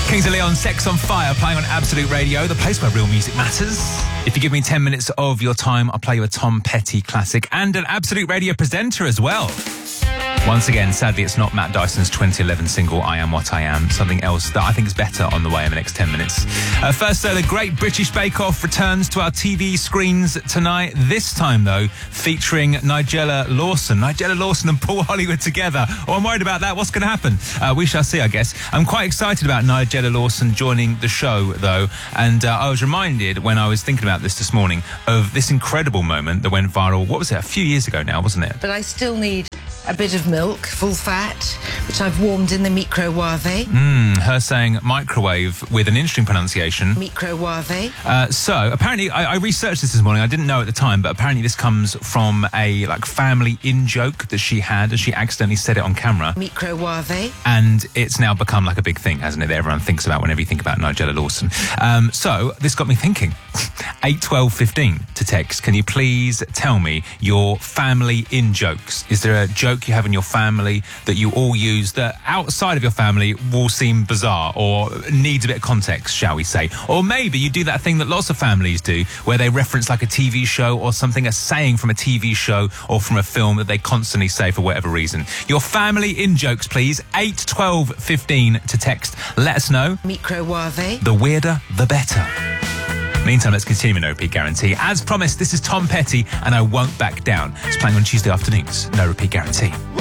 Kings of Leon, Sex on Fire, playing on Absolute Radio, the place where real music matters. If you give me 10 minutes of your time, I'll play you a Tom Petty classic and an Absolute Radio presenter as well. Once again, sadly, it's not Matt Dyson's 2011 single, I Am What I Am. Something else that I think is better on the way in the next 10 minutes. First, though, the Great British Bake Off returns to our TV screens tonight. This time, though, featuring Nigella Lawson. Nigella Lawson and Paul Hollywood together. Oh, I'm worried about that. What's going to happen? We shall see, I guess. I'm quite excited about Nigella Lawson joining the show, though. And I was reminded when I was thinking about this morning of this incredible moment that went viral. What was it? A few years ago now, wasn't it? But I still need a bit of milk, full fat, which I've warmed in the microwave. Her saying microwave with an interesting pronunciation. Microwave. So apparently, I researched this morning. I didn't know at the time, but apparently this comes from a family in-joke that she had, and she accidentally said it on camera. Microwave. And it's now become like a big thing, hasn't it, that everyone thinks about whenever you think about Nigella Lawson. So this got me thinking. 8 12 15 to text. Can you please tell me your family in-jokes? Is there a joke you have in your family that you all use that outside of your family will seem bizarre or needs a bit of context, shall we say? Or maybe you do that thing that lots of families do where they reference like a TV show or something, a saying from a TV show or from a film that they constantly say for whatever reason. Your family in-jokes, please. 8 12 15 to text. Let us know. Microwave. The weirder, the better. Meantime, let's continue with No Repeat Guarantee. As promised, this is Tom Petty and I Won't Back Down. It's playing on Tuesday afternoons. No Repeat Guarantee.